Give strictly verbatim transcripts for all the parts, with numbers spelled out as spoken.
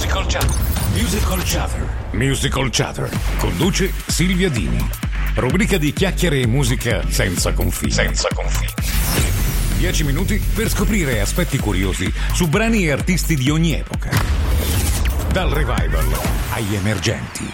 Musical Chatter. Musical Chatter. Musical Chatter. Conduce Silvia Dini. Rubrica di chiacchiere e musica senza confini. Senza confini. Dieci minuti per scoprire aspetti curiosi su brani e artisti di ogni epoca. Dal revival agli emergenti.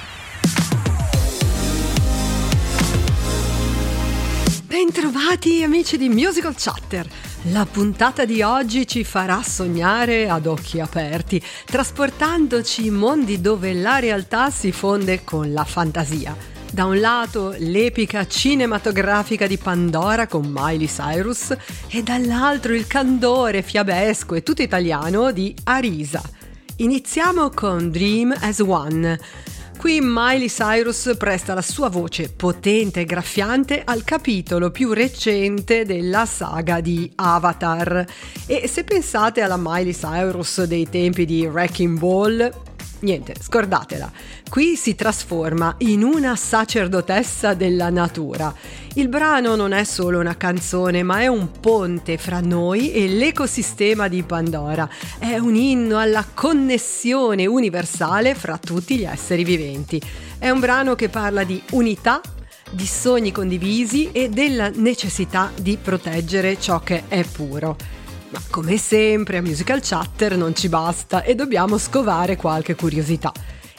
Bentrovati amici di Musical Chatter. La puntata di oggi ci farà sognare ad occhi aperti, trasportandoci in mondi dove la realtà si fonde con la fantasia. Da un lato l'epica cinematografica di Pandora con Miley Cyrus e dall'altro il candore fiabesco e tutto italiano di Arisa. Iniziamo con Dream as One. Qui Miley Cyrus presta la sua voce potente e graffiante al capitolo più recente della saga di Avatar. E se pensate alla Miley Cyrus dei tempi di Wrecking Ball, niente, scordatela. Qui si trasforma in una sacerdotessa della natura. Il brano non è solo una canzone, ma è un ponte fra noi e l'ecosistema di Pandora. È un inno alla connessione universale fra tutti gli esseri viventi. È un brano che parla di unità, di sogni condivisi e della necessità di proteggere ciò che è puro. Ma come sempre a Musical Chatter non ci basta e dobbiamo scovare qualche curiosità.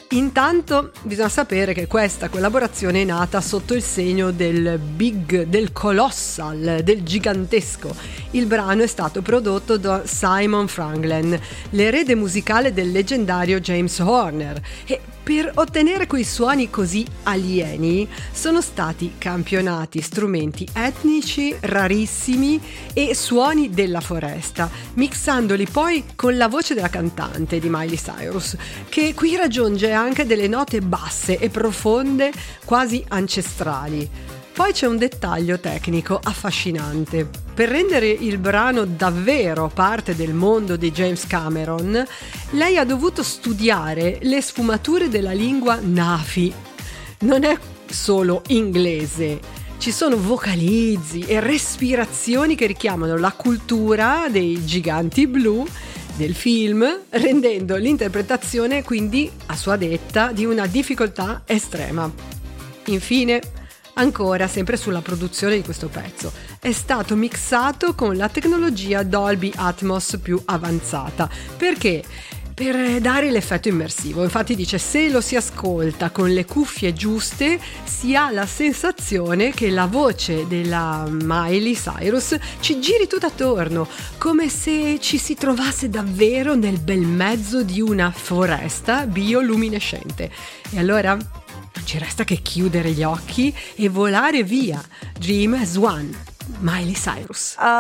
Intanto bisogna sapere che questa collaborazione è nata sotto il segno del big, del colossal, del gigantesco. Il brano è stato prodotto da Simon Franglen, l'erede musicale del leggendario James Horner, e per ottenere quei suoni così alieni sono stati campionati strumenti etnici rarissimi e suoni della foresta, mixandoli poi con la voce della cantante di Miley Cyrus, che qui raggiunge anche delle note basse e profonde, quasi ancestrali. Poi c'è un dettaglio tecnico affascinante. Per rendere il brano davvero parte del mondo di James Cameron, lei ha dovuto studiare le sfumature della lingua Nafi. Non è solo inglese. Ci sono vocalizzi e respirazioni che richiamano la cultura dei giganti blu del film, rendendo l'interpretazione quindi, a sua detta, di una difficoltà estrema. Infine, ancora sempre sulla produzione di questo pezzo, è stato mixato con la tecnologia Dolby Atmos più avanzata. Perché? Per dare l'effetto immersivo. Infatti dice: se lo si ascolta con le cuffie giuste si ha la sensazione che la voce della Miley Cyrus ci giri tutto attorno, come se ci si trovasse davvero nel bel mezzo di una foresta bioluminescente. E allora non ci resta che chiudere gli occhi e volare via. Dream as One, Miley Cyrus.